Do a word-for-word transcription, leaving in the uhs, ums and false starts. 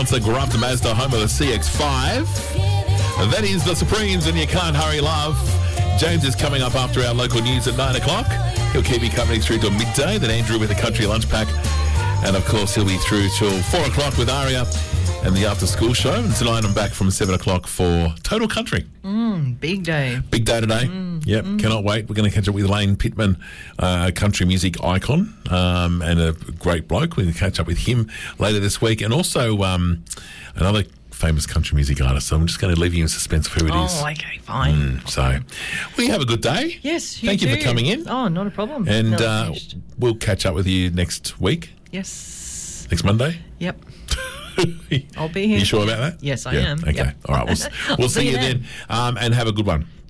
It's the Grubbed Mazda, home of the C X five. That is the Supremes and You Can't Hurry Love. James is coming up after our local news at nine o'clock. He'll keep you company through till midday. Then Andrew with the Country Lunch Pack. And, of course, he'll be through till four o'clock with Aria and the After School Show. And tonight I'm back from seven o'clock for Total Country. Mm, big day. Big day today. Mm, yep, mm. Cannot wait. We're going to catch up with Lane Pittman, uh, a country music icon um, and a great bloke. We're going to catch up with him later this week. And also um, another famous country music artist. So I'm just going to leave you in suspense of who it is. Oh, okay, fine. Mm, so, well, you have a good day. Yes, you Thank do. you for coming in. Oh, not a problem. And No, uh, finished. we'll catch up with you next week, Yes. next Monday. Yep. I'll be here. You sure about that? Yes, I Yeah, am. Okay. Yep. All right. We'll, I'll we'll see see you you then. then um, and have a good one.